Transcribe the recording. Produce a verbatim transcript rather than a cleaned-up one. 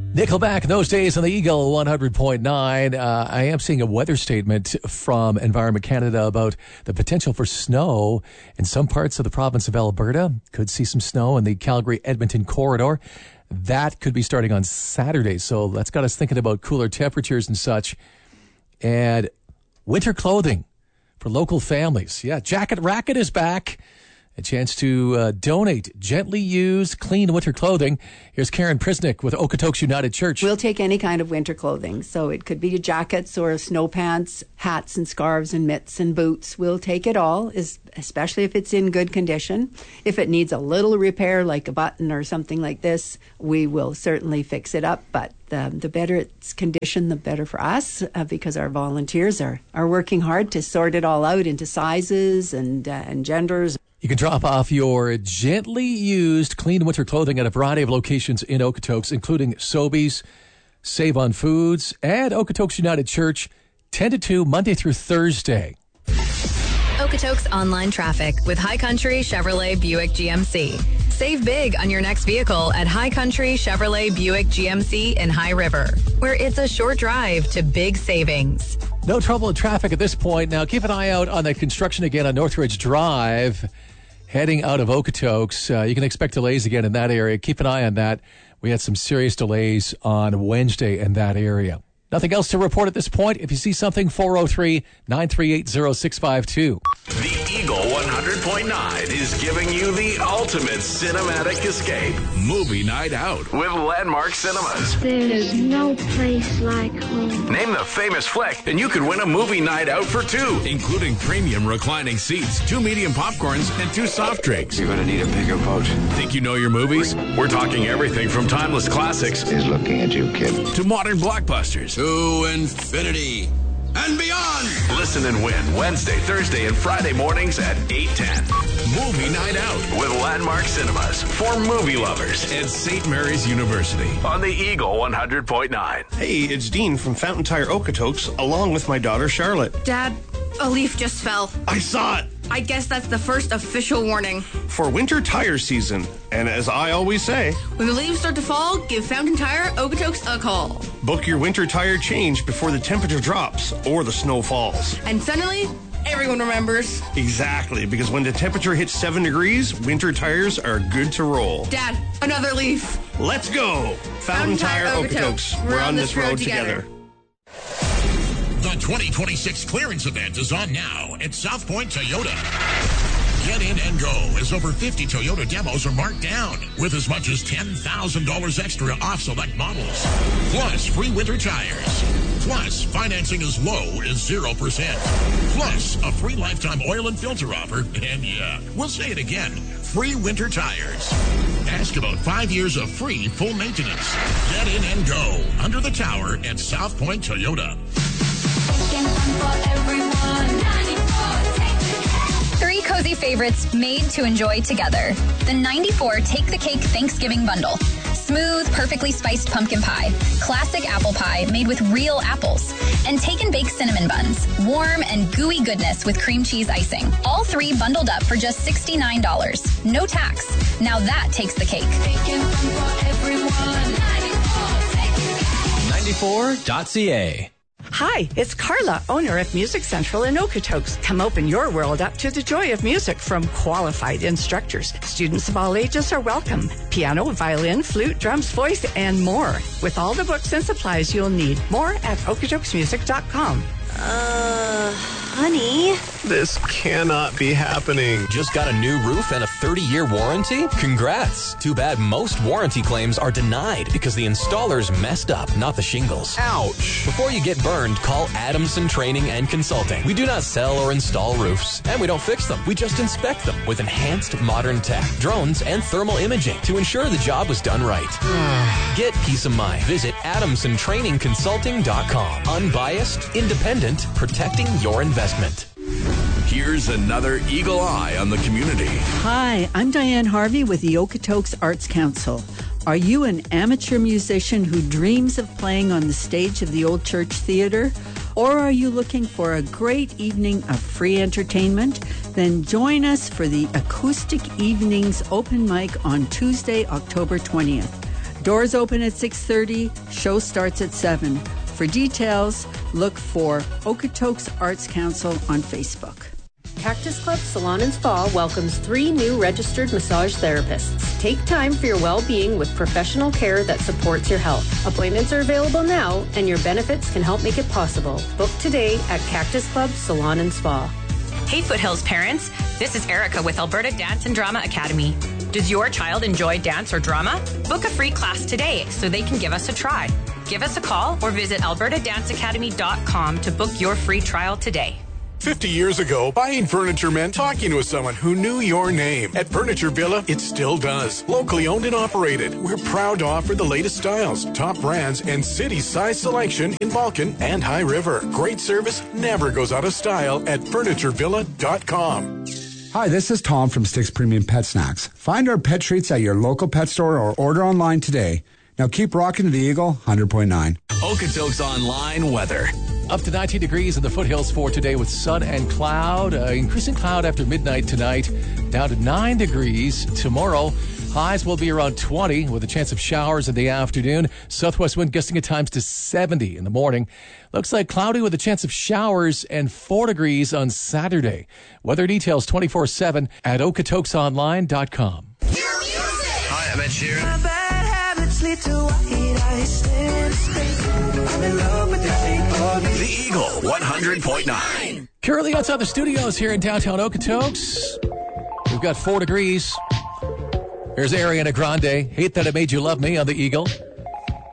Nickelback, those days on the Eagle one hundred point nine. Uh, I am seeing a weather statement from Environment Canada about the potential for snow in some parts of the province of Alberta. Could see some snow in the Calgary-Edmonton corridor. That could be starting on Saturday, so that's got us thinking about cooler temperatures and such. And winter clothing for local families. Yeah, Jacket Racket is back. A chance to uh, donate gently used, clean winter clothing. Here's Karen Prisnick with Okotoks United Church. We'll take any kind of winter clothing. So it could be jackets or snow pants, hats and scarves and mitts and boots. We'll take it all, especially if it's in good condition. If it needs a little repair, like a button or something like this, we will certainly fix it up. But the, the better its condition, the better for us, uh, because our volunteers are, are working hard to sort it all out into sizes and, uh, and genders. You can drop off your gently used clean winter clothing at a variety of locations in Okotoks, including Sobeys, Save on Foods, and Okotoks United Church, ten to two, Monday through Thursday. Okotoks online traffic with High Country Chevrolet Buick G M C. Save big on your next vehicle at High Country Chevrolet Buick G M C in High River, where it's a short drive to big savings. No trouble in traffic at this point. Now, keep an eye out on the construction again on Northridge Drive, heading out of Okotoks. Uh, you can expect delays again in that area. Keep an eye on that. We had some serious delays on Wednesday in that area. Nothing else to report at this point. If you see something, four oh three, nine three eight, oh six five two. The Eagle one hundred point nine is giving you the ultimate cinematic escape. Movie night out with Landmark Cinemas. There's no place like home. Name the famous flick, and you could win a movie night out for two, including premium reclining seats, two medium popcorns, and two soft drinks. You're going to need a bigger boat. Think you know your movies? We're talking everything from timeless classics. He's looking at you, kid. To modern blockbusters. To infinity and beyond. Listen and win Wednesday, Thursday, and Friday mornings at eight ten. Movie Night Out with Landmark Cinemas for movie lovers at Saint Mary's University on the Eagle one hundred point nine. Hey, it's Dean from Fountain Tire Okotoks, along with my daughter Charlotte. Dad, a leaf just fell. I saw it. I guess that's the first official warning. For winter tire season, and as I always say, when the leaves start to fall, give Fountain Tire Okotoks a call. Book your winter tire change before the temperature drops or the snow falls. And suddenly, everyone remembers. Exactly, because when the temperature hits seven degrees, winter tires are good to roll. Dad, another leaf. Let's go. Fountain, Fountain Tire, Tire Okotoks. Okotoks. We're, We're on this road, road together. together. The twenty twenty-six clearance event is on now at South Point Toyota. Get in and go as over fifty Toyota demos are marked down with as much as ten thousand dollars extra off select models. Plus free winter tires. Plus financing as low as zero percent. Plus a free lifetime oil and filter offer. And yeah, we'll say it again, free winter tires. Ask about five years of free full maintenance. Get in and go under the tower at South Point Toyota. Three cozy favorites made to enjoy together. The ninety-four Take the Cake Thanksgiving Bundle. Smooth, perfectly spiced pumpkin pie. Classic apple pie made with real apples. And take and bake cinnamon buns. Warm and gooey goodness with cream cheese icing. All three bundled up for just sixty-nine dollars. No tax. Now that takes the cake. ninety-four dot c a. Hi, it's Carla, owner of Music Central in Okotoks. Come open your world up to the joy of music from qualified instructors. Students of all ages are welcome. Piano, violin, flute, drums, voice, and more. With all the books and supplies you'll need. More at okotoks music dot com. Uh, honey. This cannot be happening. Just got a new roof and a thirty-year warranty? Congrats. Too bad most warranty claims are denied because the installers messed up, not the shingles. Ouch. Before you get burned, call Adamson Training and Consulting. We do not sell or install roofs, and we don't fix them. We just inspect them with enhanced modern tech, drones, and thermal imaging to ensure the job was done right. Get peace of mind. Visit adamson training consulting dot com. Unbiased, independent, protecting your investment. Here's another Eagle Eye on the community. Hi, I'm Diane Harvey with the Okotoks Arts Council. Are you an amateur musician who dreams of playing on the stage of the Old Church Theatre? Or are you looking for a great evening of free entertainment? Then join us for the Acoustic Evenings open mic on Tuesday, October twentieth. Doors open at six thirty. Show starts at seven. For details, look for Okotoks Arts Council on Facebook. Cactus Club Salon and Spa welcomes three new registered massage therapists. Take time for your well-being with professional care that supports your health. Appointments are available now, and your benefits can help make it possible. Book today at Cactus Club Salon and Spa. Hey Foothills parents, this is Erica with Alberta Dance and Drama Academy. Does your child enjoy dance or drama? Book a free class today so they can give us a try. Give us a call or visit alberta dance academy dot com to book your free trial today. fifty years ago, buying furniture meant talking with someone who knew your name. At Furniture Villa, it still does. Locally owned and operated, we're proud to offer the latest styles, top brands, and city-size selection in Vulcan and High River. Great service never goes out of style at furniture villa dot com. Hi, this is Tom from Sticks Premium Pet Snacks. Find our pet treats at your local pet store or order online today. Now keep rocking to the Eagle one hundred point nine. Okotoks Online weather. Up to nineteen degrees in the foothills for today with sun and cloud. Uh, increasing cloud after midnight tonight. Down to nine degrees tomorrow. Highs will be around twenty with a chance of showers in the afternoon. Southwest wind gusting at times to seventy in the morning. Looks like cloudy with a chance of showers and four degrees on Saturday. Weather details twenty-four seven at okotoks online dot com. Hi, I'm Ed Sheeran. My bad habits lead to white eyes. I'm in love with the The Eagle one hundred point nine. Currently outside the studios here in downtown Okotoks. We've got four degrees. Here's Ariana Grande. Hate That I Made You Love Me on the Eagle.